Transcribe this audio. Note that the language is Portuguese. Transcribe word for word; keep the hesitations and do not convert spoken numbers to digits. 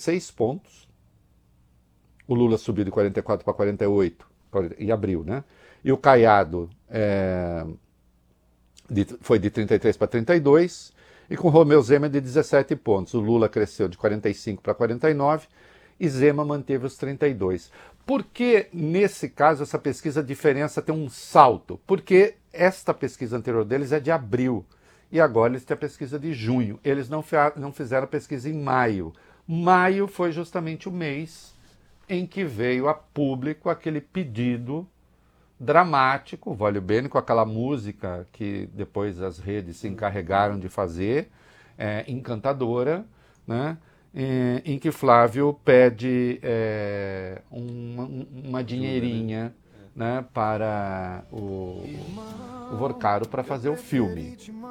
seis pontos. O Lula subiu de quarenta e quatro para quarenta e oito, em abril, né? E o Caiado é, de, foi de trinta e três para trinta e dois, e com o Romeu Zema de dezessete pontos. O Lula cresceu de quarenta e cinco para quarenta e nove, e Zema manteve os trinta e dois. Por que, nesse caso, essa pesquisa, a diferença tem um salto? Porque esta pesquisa anterior deles é de abril, e agora eles têm a pesquisa de junho. Eles não, não fizeram a pesquisa em maio. Maio foi justamente o mês em que veio a público aquele pedido dramático, Voglio Bene, com aquela música que depois as redes se encarregaram de fazer, é, encantadora, né? Em, em que Flávio pede é, uma, uma dinheirinha, né, para o, o Vorcaro para fazer o filme.